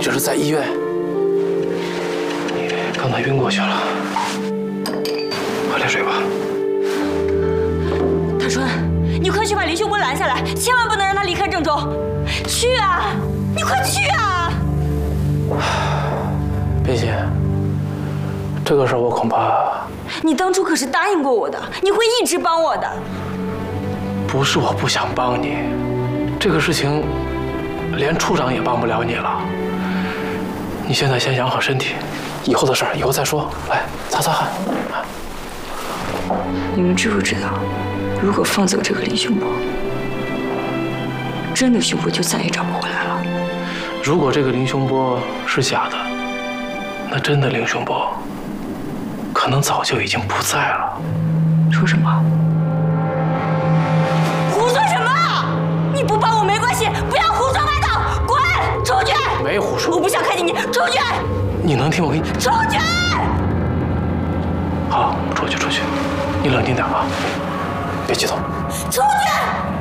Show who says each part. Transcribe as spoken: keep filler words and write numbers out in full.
Speaker 1: 这是在医院，你刚才晕过去了，喝点水吧。
Speaker 2: 大春，你快去把林秀波拦下来，千万不能让他离开郑州。去啊，你快去啊！
Speaker 1: 冰心，这个事我恐怕……
Speaker 2: 你当初可是答应过我的，你会一直帮我的。
Speaker 1: 不是我不想帮你，这个事情连处长也帮不了你了。你现在先养好身体，以后的事儿以后再说。来，擦擦汗。
Speaker 2: 你们知不知道，如果放走这个林秀波，真的秀波就再也找不回来了。
Speaker 1: 如果这个林雄波是假的，那真的林雄波可能早就已经不在了。
Speaker 2: 说什么？胡说什么？你不帮我没关系，不要胡说八道，滚出去！
Speaker 1: 没胡说，
Speaker 2: 我不想看见你，出去！
Speaker 1: 你能听我跟你
Speaker 2: 出去！
Speaker 1: 好，出去出去，你冷静点啊，别激动。
Speaker 2: 出去！